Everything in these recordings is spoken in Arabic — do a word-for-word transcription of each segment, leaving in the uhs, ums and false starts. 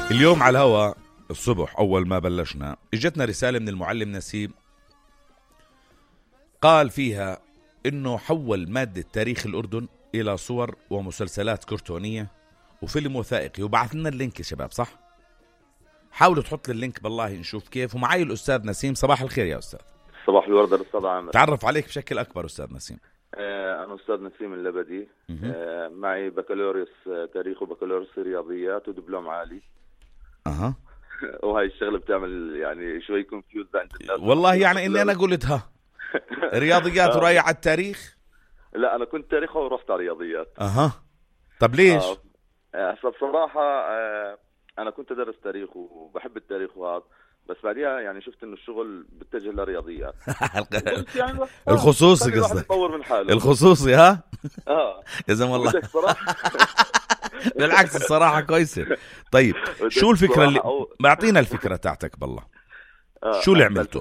اليوم على الهواء الصبح أول ما بلشنا اجتنا رسالة من المعلم نسيم، قال فيها إنه حول مادة تاريخ الأردن إلى صور ومسلسلات كرتونية وفيلم وثائقي، وبعث لنا اللينك يا شباب. صح؟ حاولوا تحط لي اللينك بالله نشوف كيف. ومعي الأستاذ نسيم. صباح الخير يا أستاذ. صباح الورد أستاذ عامر. تعرف عليك بشكل أكبر أستاذ نسيم. آه أنا أستاذ نسيم اللبدي. آه معي بكالوريوس تاريخ وبكالوريوس رياضيات ودبلوم عالي. أها. وهاي الشغلة بتعمل يعني شوي كونفيوز عند الناس. والله يعني إني أنا قلتها رياضيات ورايح على التاريخ. لا أنا كنت تاريخ ورحت على رياضيات. أها. طب ليش؟ آه بصراحة آه أنا كنت أدرس تاريخ وبحب التاريخ وهذا، بس بعدها يعني شفت إنه الشغل بتجه للرياضيات. يعني الخصوصي قصدك؟ يطور من حاله. الخصوصي ها؟ اه يا زلمة والله بالعكس الصراحة كويسة. طيب شو الفكرة اللي أو... بعطينا الفكرة تاعتك بالله. آه شو اللي عملته؟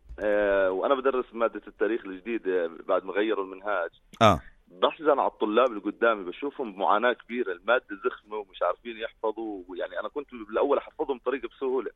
آه وأنا بدرس مادة التاريخ الجديدة بعد ما غيروا المنهاج. اه بحزن على الطلاب اللي قدامي، بشوفهم بمعاناة كبيرة، المادة زخمة ومش عارفين يحفظوا. يعني أنا كنت بالأول أحفظهم بطريقة بسهولة،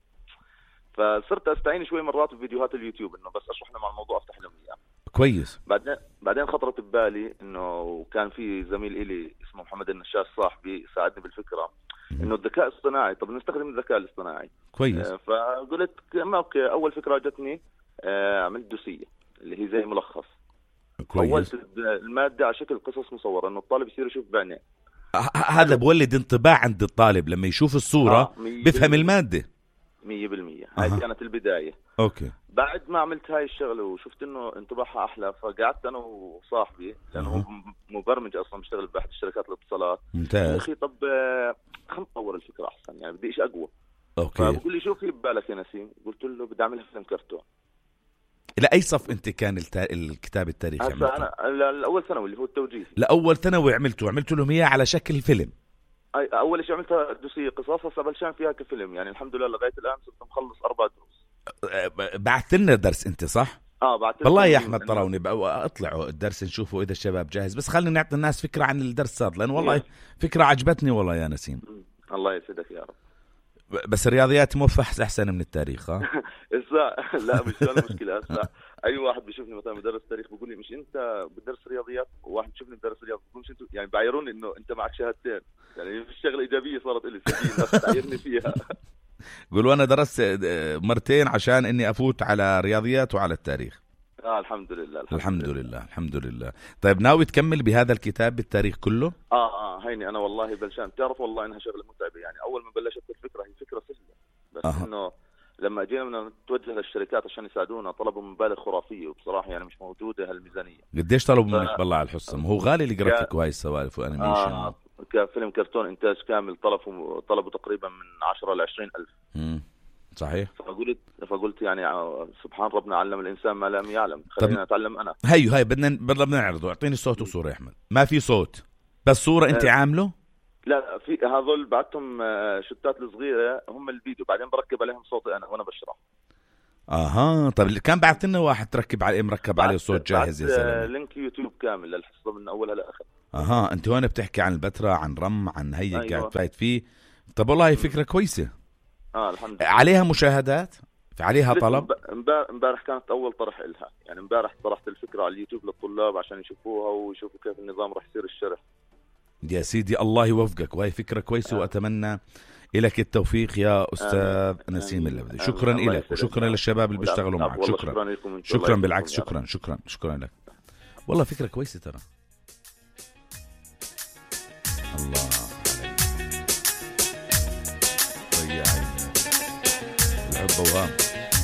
فصرت أستعين شوي مرات بفيديوهات اليوتيوب إنه بس أشرح لهم على الموضوع أفتح لهم إياه. كويس. بعدين بعدين خطرت ببالي إنه كان في زميل إلي اسمه محمد النشاش صاحبي ساعدني بالفكرة إنه الذكاء الاصطناعي، طب نستخدم الذكاء الاصطناعي. كويس. آه فقلت ما أوكي. أول فكرة جتني آه عملت دوسية اللي هي زي ملخص. حولت المادة على شكل قصص مصورة إنه الطالب يصير يشوف بعينه. هذا بولد انطباع عند الطالب لما يشوف الصورة آه بفهم المادة مية بالمية. هاي أه. كانت البداية. أوكي. بعد ما عملت هاي الشغلة وشفت إنه انطباعها أحلى، فقعدت أنا وصاحبي لأنه هو مبرمج أصلا بيشتغل بأحد الشركات الاتصالات. ممتاز. أخي طب خلينا نطور الفكرة أحسن، يعني بدي إيش أقوى. أوكي. فبقول لي شو في ببالك يا نسيم؟ قلت له بدي أعملها فيلم كرتون. إلى أي صف أنت كان التا... الكتاب التاريخي عملته؟ أنا الأول ثانوي اللي هو التوجيه. لأول ثانوي عملته عملته لهم إياه على شكل فيلم. أول شيء عملتها دوسية قصص، هسه بلشان فيها كفيلم. يعني الحمد لله لغاية الآن صرت مخلص أربع دروس. بعثت لنا درس أنت صح؟ آه بعثت. والله يا أحمد طراوني بقى أطلعوا الدرس نشوفه إذا الشباب جاهز، بس خلينا نعطي الناس فكرة عن الدرس هذا، لأن والله فكرة عجبتني والله يا نسيم. الله يسعدك يا رب. بس الرياضيات موفح أحسن من التاريخ ها؟ لا مش أنا مشكلة. هسه أي واحد بيشوفني مثلا بدرس تاريخ بيقول لي مش أنت بدرس رياضيات، وواحد بيشوفني بدرس رياضيات بيقول مش أنت، يعني بعيروني إنه أنت معك شهادتين. يعني الشغلة إيجابية صارت لي سبيل الناس تعيرني فيها. قولوا أنا درست مرتين عشان إني أفوت على رياضيات وعلى التاريخ. آه الحمد لله. الحمد, الحمد لله. لله الحمد لله. طيب ناوي تكمل بهذا الكتاب بالتاريخ كله؟ آه آه هيني أنا والله بلشان. بتعرف والله إنها شغلة متعبة. يعني أول ما بلشت الفكرة هي فكرة سهلة، بس أه. إنه لما جينا بدنا نتوجه للشركات عشان يساعدونا طلبوا مبالغ خرافية، وبصراحة يعني مش موجودة هالميزانية. قديش طلبوا منك بالله على الحصة؟ هو غالي اللي قرأت وهاي السوالف وأنيميشن. آه كفيلم كرتون إنتاج كامل طلبوا طلبوا تقريبا من عشرة لعشرين ألف. امم صحيح. فقلت فقلت يعني سبحان ربنا علم الإنسان ما لم يعلم، خلينا نتعلم أنا. هيو هاي بدنا بدنا نعرضه. أعطيني صوت وصورة يا أحمد. ما في صوت بس صورة أنت عامله؟ لا في هذول بعتهم شتات الصغيرة هم الفيديو، بعدين بركب عليهم صوتي أنا وأنا بشرح. اها. طب اللي كان بعت لنا واحد تركب عليه مركب عليه صوت جاهز يا زلمه. لينك يوتيوب كامل للحصه من اولها لاخر. اها. انت هون بتحكي عن البتراء، عن رم، عن هي أيوة. قاعد فايت فيه. طب والله هي فكره كويسه. اه الحمد لله. عليها مشاهدات؟ عليها طلب؟ امبارح كانت اول طرح لها. يعني امبارح طرحت الفكره على اليوتيوب للطلاب عشان يشوفوها ويشوفوا كيف النظام راح يصير الشرح. يا سيدي الله يوفقك، وهي فكره كويسه. آه. واتمنى لك التوفيق يا أستاذ آه. نسيم اللبدي. شكرا آه. لك وشكرا للشباب اللي بيشتغلوا معك. شكرا شكرا لكم. شكرا بالعكس. شكرا شكرا شكرا لك. والله فكرة كويسة ترى. الله عليك. طيب الحب وهام.